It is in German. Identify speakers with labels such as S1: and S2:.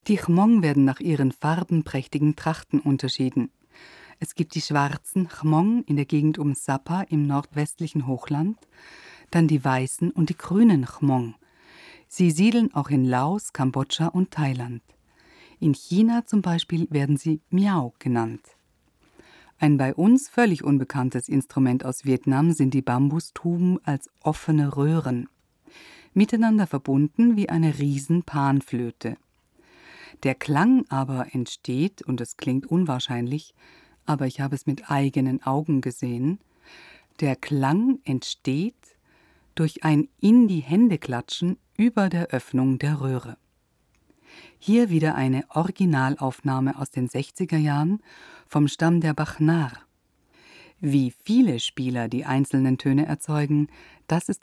S1: Die Chmong werden nach ihren farbenprächtigen Trachten unterschieden. Es gibt die schwarzen Chmong in der Gegend um Sapa im nordwestlichen Hochland, dann die weißen und die grünen Chmong. Sie siedeln auch in Laos, Kambodscha und Thailand. In China zum Beispiel werden sie Miao genannt. Ein bei uns völlig unbekanntes Instrument aus Vietnam sind die Bambustuben als offene Röhren. Miteinander verbunden wie eine Riesen-Panflöte. Der Klang aber entsteht, und es klingt unwahrscheinlich, aber ich habe es mit eigenen Augen gesehen, der Klang entsteht durch ein in die Hände klatschen über der Öffnung der Röhre. Hier wieder eine Originalaufnahme aus den 60er Jahren vom Stamm der Bachnar. Wie viele Spieler die einzelnen Töne erzeugen, das ist